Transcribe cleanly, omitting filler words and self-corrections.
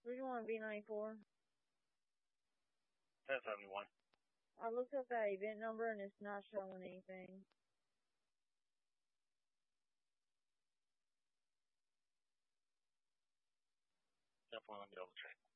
Which one, B94? 1071. I looked up that event number and it's not showing anything. Definitely on the double check.